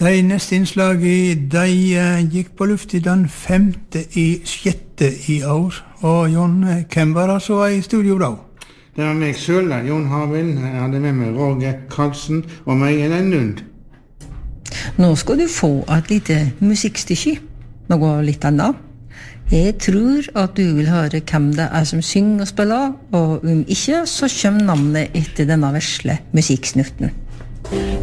De neste innslaget, de gikk på luft I den 5.6. I år. Og Jon, hvem var det så I studio da? Det var meg selv, Jon Harvind. Jeg hadde med meg Roger Karlsen og meg en Lund. Nå skal du få et lite musikkstykke, noe litt annet. Jeg tror at du vil høre hvem det som synger og spiller, og om ikke, så kommer navnet etter denne vesle musikksnutten.